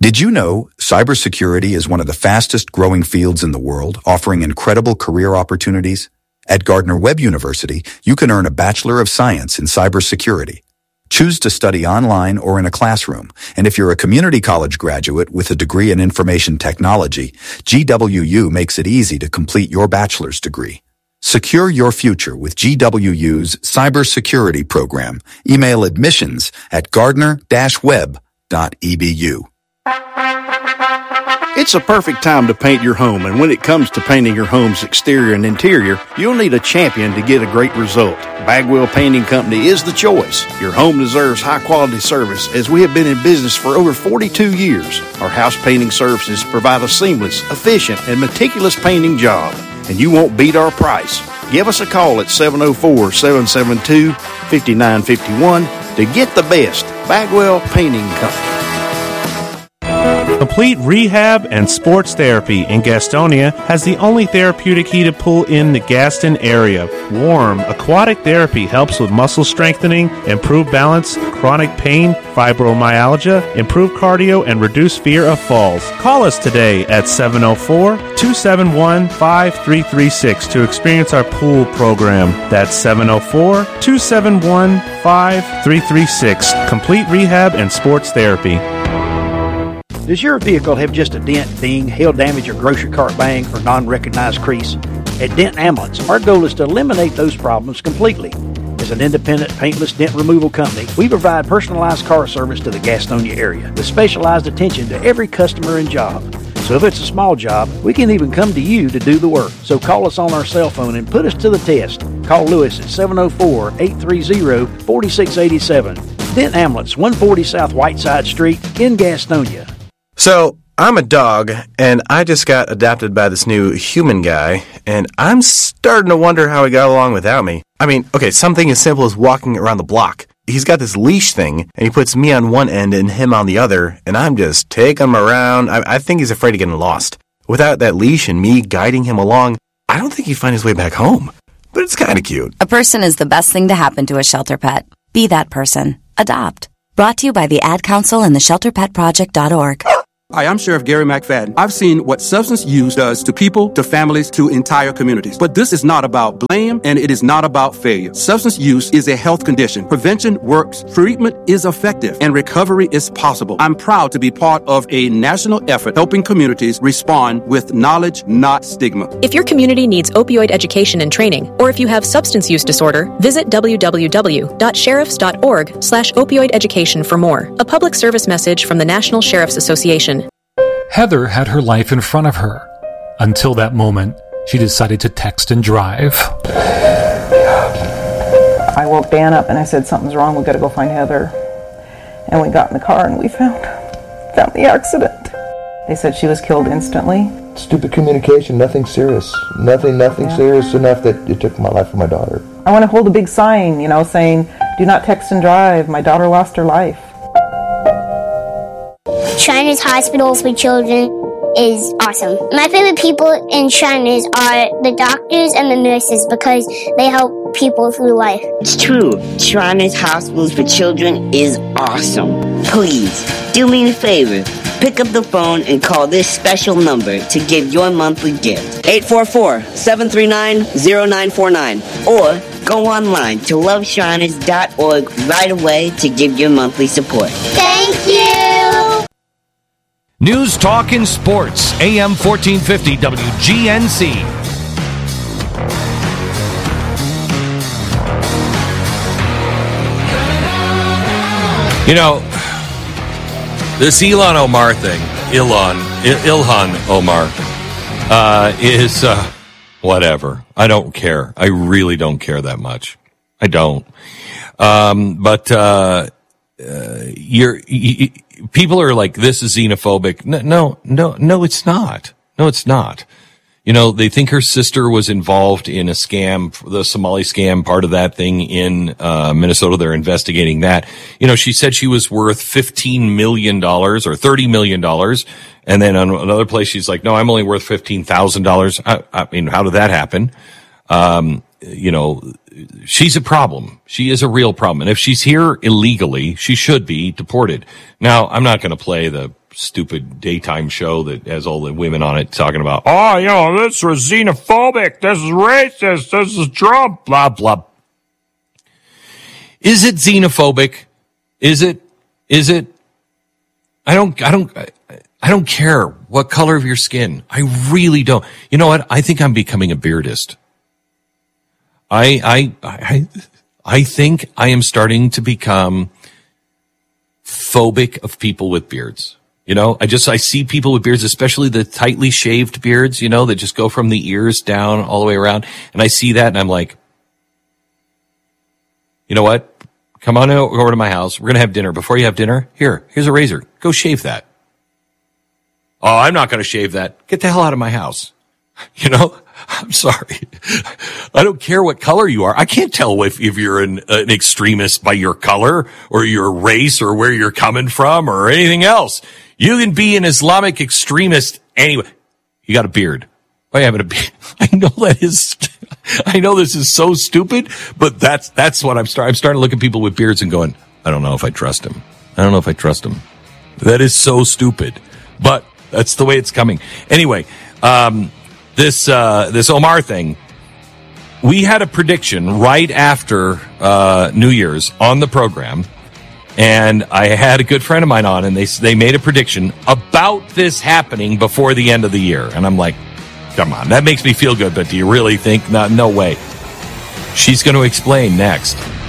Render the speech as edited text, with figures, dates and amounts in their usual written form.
Did you know cybersecurity is one of the fastest growing fields in the world, offering incredible career opportunities? At Gardner Webb University, you can earn a Bachelor of Science in Cybersecurity. Choose to study online or in a classroom, and if you're a community college graduate with a degree in information technology, GWU makes it easy to complete your bachelor's degree. Secure your future with GWU's cybersecurity program. Email admissions at gardner-webb.edu. It's a perfect time to paint your home, and when it comes to painting your home's exterior and interior, you'll need a champion to get a great result. Bagwell Painting Company is the choice. Your home deserves high-quality service, as we have been in business for over 42 years. Our house painting services provide a seamless, efficient, and meticulous painting job, and you won't beat our price. Give us a call at 704-772-5951 to get the best. Bagwell Painting Company. Complete Rehab and Sports Therapy in Gastonia has the only therapeutic heated pool in the Gaston area. Warm, aquatic therapy helps with muscle strengthening, improved balance, chronic pain, fibromyalgia, improved cardio, and reduce fear of falls. Call us today at 704-271-5336 to experience our pool program. That's 704-271-5336. Complete Rehab and Sports Therapy. Does your vehicle have just a dent, ding, hail damage, or grocery cart bang, or non-recognized crease? At Dent Ambulance, our goal is to eliminate those problems completely. As an independent, paintless dent removal company, we provide personalized car service to the Gastonia area with specialized attention to every customer and job. So if it's a small job, we can even come to you to do the work. So call us on our cell phone and put us to the test. Call Lewis at 704-830-4687. Dent Ambulance, 140 South Whiteside Street in Gastonia. So, I'm a dog, and I just got adopted by this new human guy, and I'm starting to wonder how he got along without me. I mean, okay, something as simple as walking around the block. He's got this leash thing, and he puts me on one end and him on the other, and I'm just taking him around. I think he's afraid of getting lost. Without that leash and me guiding him along, I don't think he'd find his way back home. But it's kind of cute. A person is the best thing to happen to a shelter pet. Be that person. Adopt. Brought to you by the Ad Council and the ShelterPetProject.org. Hi, I'm Sheriff Gary McFadden. I've seen what substance use does to people, to families, to entire communities. But this is not about blame, and it is not about failure. Substance use is a health condition. Prevention works, treatment is effective, and recovery is possible. I'm proud to be part of a national effort helping communities respond with knowledge, not stigma. If your community needs opioid education and training, or if you have substance use disorder, visit www.sheriffs.org/opioid education for more. A public service message from the National Sheriff's Association. Heather had her life in front of her. Until that moment, she decided to text and drive. I woke Dan up and I said, something's wrong, we've got to go find Heather. And we got in the car and we found the accident. They said she was killed instantly. Stupid communication, nothing serious. Nothing serious enough that it took my life from my daughter. I want to hold a big sign, saying, do not text and drive. My daughter lost her life. Shriners Hospitals for Children is awesome. My favorite people in Shriners are the doctors and the nurses because they help people through life. It's true. Shriners Hospitals for Children is awesome. Please, do me a favor. Pick up the phone and call this special number to give your monthly gift. 844-739-0949. Or go online to loveshriners.org right away to give your monthly support. Thank you! News, Talk, and Sports, AM 1450 WGNC. This Ilhan Omar thing, Ilhan Omar, is whatever. I don't care. I really don't care that much. I don't. People are like, this is xenophobic. No, it's not. No, it's not. They think her sister was involved in a scam, the Somali scam, part of that thing in Minnesota. They're investigating that. She said she was worth $15 million or $30 million. And then on another place, she's like, no, I'm only worth $15,000. I mean, how did that happen? she's a problem. She is a real problem. And if she's here illegally, she should be deported. Now, I'm not going to play the stupid daytime show that has all the women on it talking about, this was xenophobic, this is racist, this is Trump, blah, blah. Is it xenophobic? Is it? I don't care what color of your skin. I really don't. You know what? I think I'm becoming a beardist. I think I am starting to become phobic of people with beards. I see people with beards, especially the tightly shaved beards, that just go from the ears down all the way around. And I see that and I'm like, you know what? Come on over to my house. We're going to have dinner. Before you have dinner, here's a razor. Go shave that. Oh, I'm not going to shave that. Get the hell out of my house. I'm sorry. I don't care what color you are. I can't tell if you're an extremist by your color or your race or where you're coming from or anything else. You can be an Islamic extremist anyway. You got a beard. Why having a beard? I know this is so stupid, but that's what I'm starting to look at people with beards and going, I don't know if I trust him. That is so stupid, but that's the way it's coming. Anyway, this Omar thing, we had a prediction right after New Year's on the program, and I had a good friend of mine on, and they made a prediction about this happening before the end of the year, and I'm like, come on, that makes me feel good, but do you really think? No way. She's going to explain next.